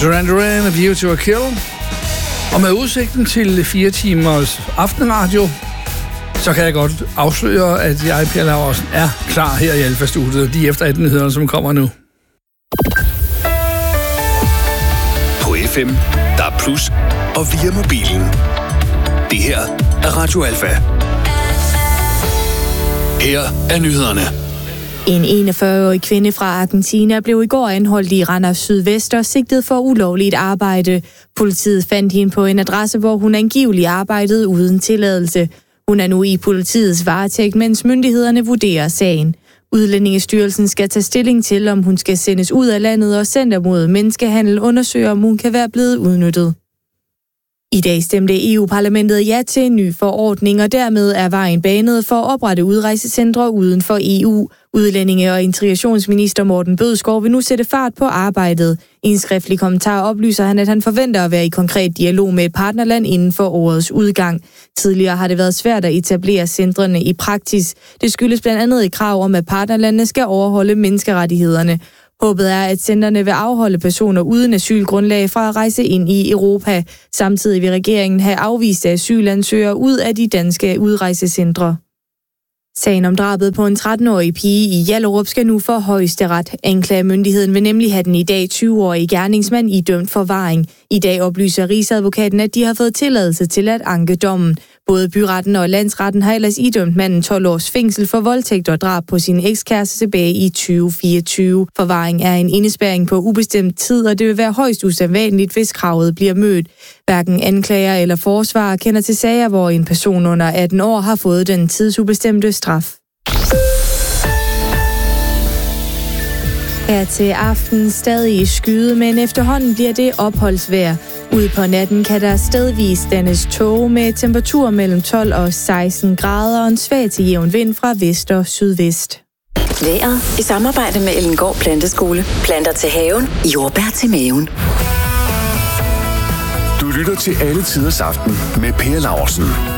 Duran Duran, A View to a Kill. Og med udsigten til 4 timers aftenradio, så kan jeg godt afsløre, at jeg, Per Laursen, er klar her i Alfa-studiet, lige efter 18-nyhederne, som kommer nu. På FM, der er plus, og via mobilen. Det her er Radio Alfa. Her er nyhederne. En 41-årig kvinde fra Argentina blev i går anholdt i Randers Sydvest og sigtet for ulovligt arbejde. Politiet fandt hende på en adresse, hvor hun angiveligt arbejdede uden tilladelse. Hun er nu i politiets varetægt, mens myndighederne vurderer sagen. Udlændingestyrelsen skal tage stilling til, om hun skal sendes ud af landet, og Center mod Menneskehandel undersøger, om hun kan være blevet udnyttet. I dag stemte EU-parlamentet ja til en ny forordning, og dermed er vejen banet for at oprette udrejsecentre uden for EU. Udlændinge- og integrationsminister Morten Bødskov vil nu sætte fart på arbejdet. I en skriftlig kommentar oplyser han, at han forventer at være i konkret dialog med et partnerland inden for årets udgang. Tidligere har det været svært at etablere centrene i praksis. Det skyldes blandt andet et krav om, at partnerlandene skal overholde menneskerettighederne. Håbet er, at centrene vil afholde personer uden asylgrundlag fra at rejse ind i Europa. Samtidig vil regeringen have afvist asylansøgere ud af de danske udrejsecentre. Sagen om drabet på en 13-årig pige i Hjallerup skal nu for højesteret. Anklagemyndigheden vil nemlig have den i dag 20-årige gerningsmand idømt forvaring. I dag oplyser Rigsadvokaten, at de har fået tilladelse til at anke dommen. Både byretten og landsretten har ellers idømt manden 12 års fængsel for voldtægt og drab på sin ekskæreste tilbage i 2024. Forvaring er en indespærring på ubestemt tid, og det vil være højst usædvanligt, hvis kravet bliver mødt. Hverken anklager eller forsvarer kender til sager, hvor en person under 18 år har fået den tidsubestemte straf. Her til aften stadig skyde, men efterhånden bliver det opholdsvejr. Ude på natten kan der stedvis dannes tåge med temperatur mellem 12 og 16 grader og en svag til jævn vind fra vest og sydvest. Vejret i samarbejde med Ellengård Planteskole. Planter til haven, jordbær til maven. Du lytter til Alle Tiders Aften med Per Laursen.